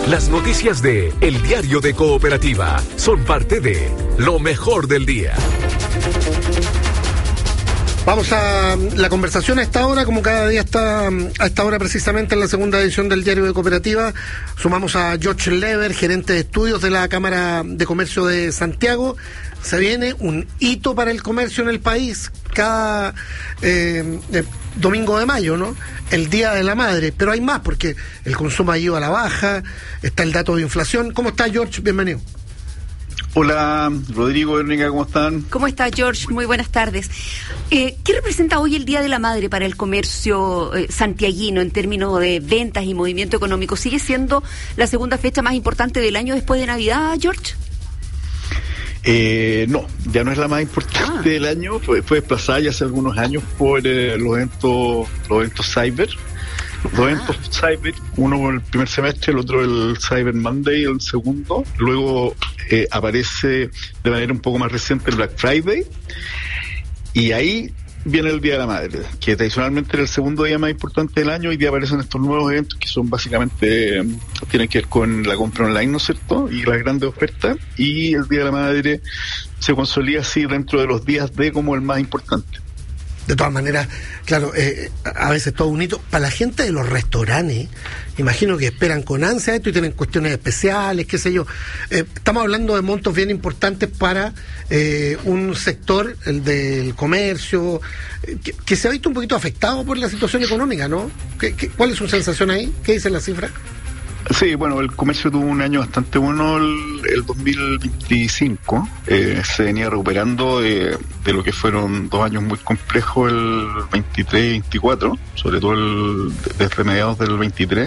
Las noticias de El Diario de Cooperativa son parte de lo mejor del día. Vamos a la conversación a esta hora, como cada día está a esta hora precisamente en la segunda edición del Diario de Cooperativa. Sumamos a George Lever, gerente de estudios de la Cámara de Comercio de Santiago. Se viene un hito para el comercio en el país cada domingo de mayo, ¿no? El Día de la Madre, pero hay más porque el consumo ha ido a la baja, está el dato de inflación. ¿Cómo está, George? Bienvenido. Hola, Rodrigo, Verónica, ¿cómo están? ¿Cómo está, George? Muy buenas tardes. ¿Qué representa hoy el Día de la Madre para el comercio santiaguino en términos de ventas y movimiento económico? ¿Sigue siendo la segunda fecha más importante del año después de Navidad, George? No, ya no es la más importante del año. Fue desplazada ya hace algunos años por los eventos cyber. Los eventos Cyber, uno el primer semestre, el otro el Cyber Monday, el segundo. Luego aparece de manera un poco más reciente el Black Friday. Y ahí viene el Día de la Madre, que tradicionalmente era el segundo día más importante del año. Hoy día aparecen estos nuevos eventos que son básicamente, tienen que ver con la compra online, ¿no es cierto? Y las grandes ofertas. Y el Día de la Madre se consolida así dentro de los días de como el más importante. De todas maneras, claro, a veces todo un hito. Para la gente de los restaurantes, imagino que esperan con ansia esto y tienen cuestiones especiales, qué sé yo. Estamos hablando de montos bien importantes para un sector, el del comercio, que se ha visto un poquito afectado por la situación económica, ¿no? ¿Cuál es su sensación ahí? ¿Qué dice la cifra? Sí, bueno, el comercio tuvo un año bastante bueno el 2025. Se venía recuperando de lo que fueron 2 años muy complejos, el 23 y 24, sobre todo desde mediados del 23.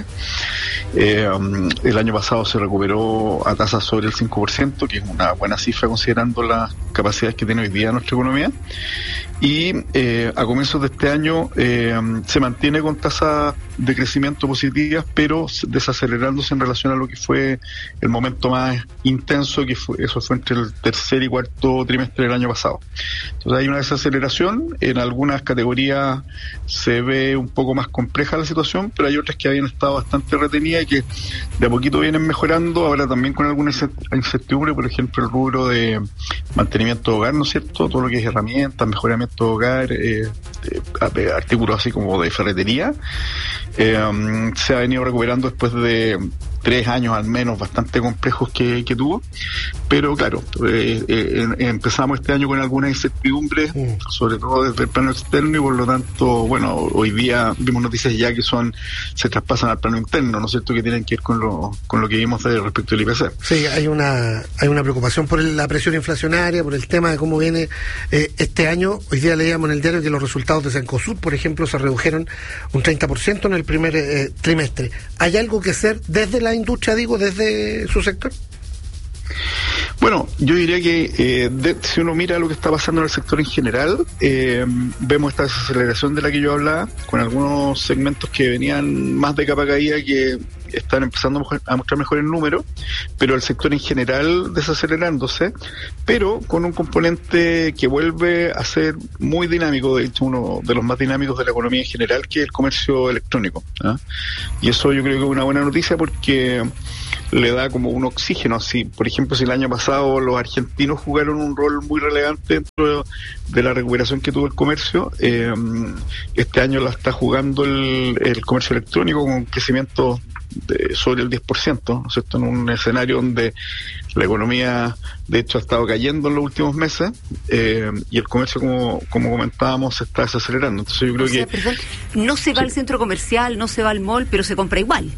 El año pasado se recuperó a tasas sobre el 5%, que es una buena cifra considerando las capacidades que tiene hoy día nuestra economía. Y a comienzos de este año se mantiene con tasas de crecimiento positivas, pero desacelerándose en relación a lo que fue el momento más intenso, eso fue entre el tercer y cuarto trimestre del año pasado. Entonces hay una desaceleración, en algunas categorías se ve un poco más compleja la situación, pero hay otras que habían estado bastante retenidas y que de a poquito vienen mejorando, ahora también con alguna incertidumbre, por ejemplo el rubro de mantenimiento de hogar, ¿no es cierto? Todo lo que es herramientas, mejoramiento de hogar, artículos así como de ferretería, se ha venido recuperando después de 3 años al menos bastante complejos que tuvo, pero claro, empezamos este año con algunas incertidumbres, sobre todo desde el plano externo, y por lo tanto, bueno, hoy día vimos noticias ya que se traspasan al plano interno, ¿no es cierto?, que tienen que ver con lo que vimos respecto al IPC. Sí, hay una preocupación por la presión inflacionaria, por el tema de cómo viene este año. Hoy día leíamos en el diario que los resultados de Cencosud, por ejemplo, se redujeron un 30% en el primer trimestre. ¿Hay algo que hacer desde la industria, desde su sector? Bueno, yo diría que si uno mira lo que está pasando en el sector en general, vemos esta desaceleración de la que yo hablaba, con algunos segmentos que venían más de capa caída que están empezando a mostrar mejores números, pero el sector en general desacelerándose, pero con un componente que vuelve a ser muy dinámico, de hecho uno de los más dinámicos de la economía en general, que es el comercio electrónico, ¿eh? Y eso yo creo que es una buena noticia porque le da como un oxígeno. Así, por ejemplo, si el año pasado los argentinos jugaron un rol muy relevante dentro de la recuperación que tuvo el comercio, este año la está jugando el comercio electrónico con crecimiento sobre el 10%, ¿no es cierto?, en un escenario donde la economía de hecho ha estado cayendo en los últimos meses, y el comercio, como comentábamos, se está desacelerando. Entonces yo creo no se va al centro comercial, no se va al mall, pero se compra igual.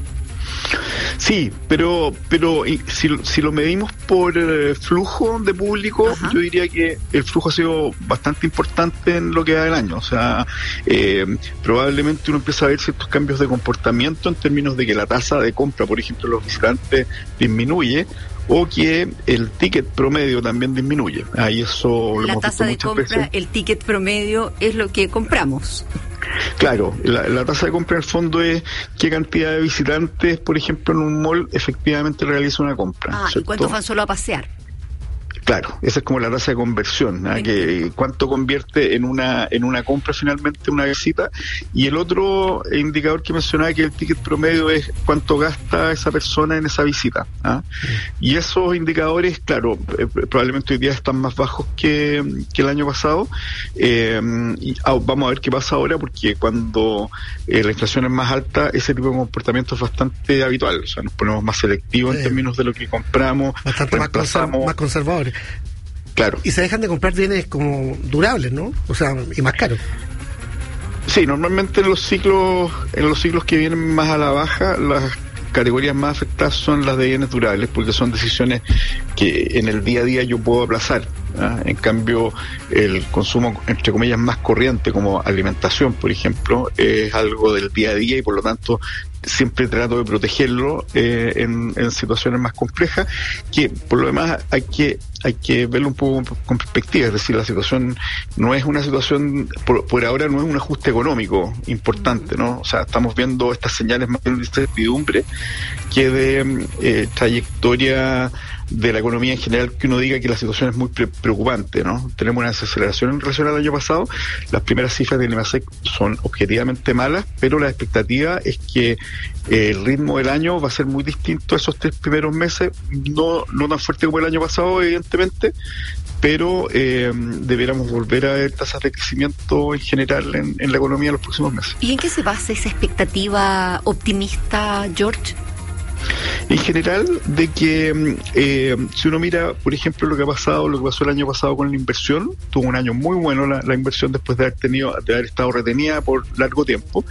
Sí, pero si lo medimos por flujo de público, ajá, yo diría que el flujo ha sido bastante importante en lo que va del año. O sea, probablemente uno empieza a ver ciertos cambios de comportamiento en términos de que la tasa de compra, por ejemplo, de los visitantes disminuye, o que el ticket promedio también disminuye. Ahí eso lo la hemos tasa de visto compra, veces. El ticket promedio es lo que compramos. Claro, la tasa de compra en el fondo es qué cantidad de visitantes, por ejemplo, en un mall efectivamente realiza una compra. ¿Y cuántos van solo a pasear? Claro, esa es como la tasa de conversión, ¿no? Que cuánto convierte en una compra finalmente una visita. Y el otro indicador que mencionaba, que el ticket promedio, es cuánto gasta esa persona en esa visita, ¿ah? Y esos indicadores, claro, probablemente hoy día están más bajos que el año pasado. Vamos a ver qué pasa ahora, porque cuando la inflación es más alta, ese tipo de comportamiento es bastante habitual. O sea, nos ponemos más selectivos en términos de lo que compramos, bastante más conservadores. Claro. Y se dejan de comprar bienes como durables, ¿no? O sea, y más caros. Sí, normalmente en los ciclos que vienen más a la baja, las categorías más afectadas son las de bienes durables, porque son decisiones que en el día a día yo puedo aplazar, ¿ah? En cambio, el consumo, entre comillas, más corriente, como alimentación, por ejemplo, es algo del día a día, y por lo tanto siempre trato de protegerlo en situaciones más complejas, que por lo demás hay que verlo un poco con perspectiva. Es decir, la situación no es una situación, por ahora no es un ajuste económico importante, ¿no? O sea, estamos viendo estas señales más de incertidumbre que de trayectoria de la economía en general, que uno diga que la situación es muy preocupante, ¿no? Tenemos una desaceleración en relación al año pasado. Las primeras cifras del IMASEC son objetivamente malas, pero la expectativa es que el ritmo del año va a ser muy distinto a esos 3 primeros meses, no tan fuerte como el año pasado, evidentemente, pero deberíamos volver a ver tasas de crecimiento en general en la economía en los próximos meses. ¿Y en qué se basa esa expectativa optimista, George? En general, de que si uno mira, por ejemplo, lo que pasó el año pasado con la inversión, tuvo un año muy bueno la inversión, después de haber estado retenida por largo tiempo,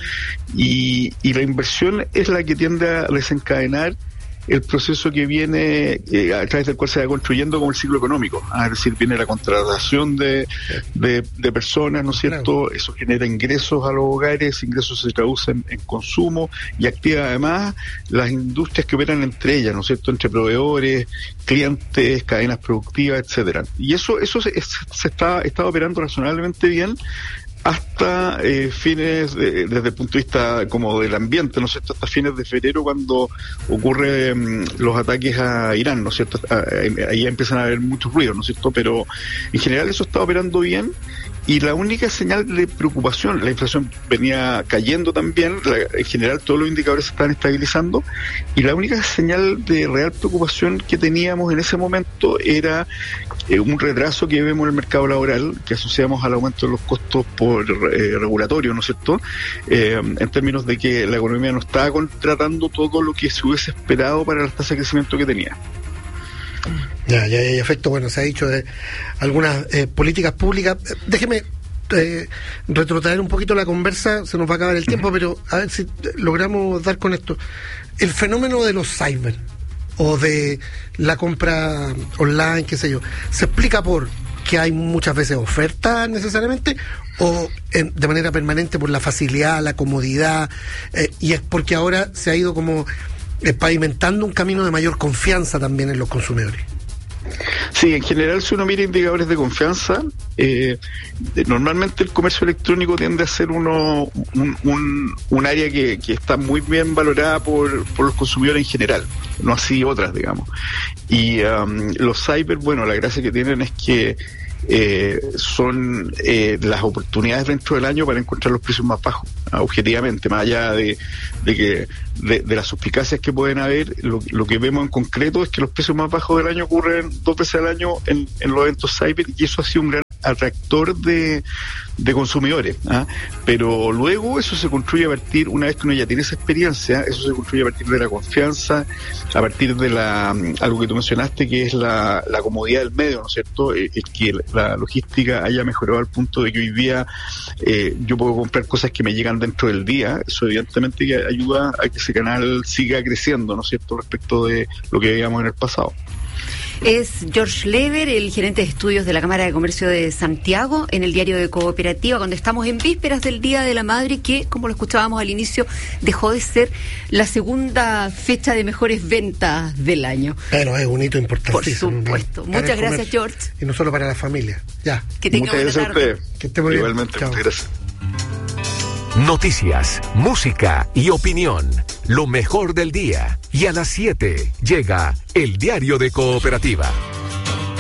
y la inversión es la que tiende a desencadenar el proceso que viene a través del cual se va construyendo como el ciclo económico, es decir, viene la contratación de personas, ¿no es cierto? Claro. Eso genera ingresos a los hogares, ingresos se traducen en consumo y activa además las industrias que operan entre ellas, ¿no es cierto? Entre proveedores, clientes, cadenas productivas, etcétera. Y eso se está operando razonablemente bien hasta fines, desde el punto de vista como del ambiente, ¿no es cierto?, hasta fines de febrero, cuando ocurren los ataques a Irán, ¿no es cierto? Ahí empiezan a haber muchos ruidos, ¿no es cierto? Pero en general eso está operando bien, y la única señal de preocupación, la inflación venía cayendo también, en general todos los indicadores se están estabilizando, y la única señal de real preocupación que teníamos en ese momento era un retraso que vemos en el mercado laboral, que asociamos al aumento de los costos por regulatorio, ¿no es cierto?, en términos de que la economía no estaba contratando todo lo que se hubiese esperado para las tasas de crecimiento que tenía. Ya, hay efecto. Bueno, se ha dicho de algunas políticas públicas. Déjeme retrotraer un poquito la conversa, se nos va a acabar el tiempo, pero a ver si logramos dar con esto. El fenómeno de los cyber o de la compra online, qué sé yo, ¿se explica por que hay muchas veces ofertas necesariamente, o de manera permanente por la facilidad, la comodidad, y es porque ahora se ha ido como pavimentando un camino de mayor confianza también en los consumidores? Sí, en general, si uno mira indicadores de confianza, normalmente el comercio electrónico tiende a ser un área que está muy bien valorada por los consumidores en general, no así otras, digamos. Y los cyber, bueno, la gracia que tienen es que son las oportunidades dentro del año para encontrar los precios más bajos, objetivamente, más allá de las suspicacias que pueden haber. Lo que vemos en concreto es que los precios más bajos del año ocurren 2 veces al año en los eventos cyber, y eso ha sido un gran atractor de consumidores, ¿ah? Pero luego eso se construye a partir, una vez que uno ya tiene esa experiencia, eso se construye a partir de la confianza, a partir de algo que tú mencionaste, que es la comodidad del medio, ¿no es cierto? El que la logística haya mejorado al punto de que hoy día yo puedo comprar cosas que me llegan dentro del día. Eso evidentemente que ayuda a que ese canal siga creciendo, ¿no es cierto?, respecto de lo que veíamos en el pasado. Es George Lever, el gerente de estudios de la Cámara de Comercio de Santiago, en el Diario de Cooperativa, cuando estamos en vísperas del Día de la Madre, que, como lo escuchábamos al inicio, dejó de ser la segunda fecha de mejores ventas del año. Pero es un hito importantísimo. Por supuesto. Muchas gracias, George. Y no solo para la familia. Ya. Que tenga buena tarde. Que esté muy bien. Igualmente, muchas gracias. Noticias, música y opinión. Lo mejor del día. Y a las 7 llega el Diario de Cooperativa.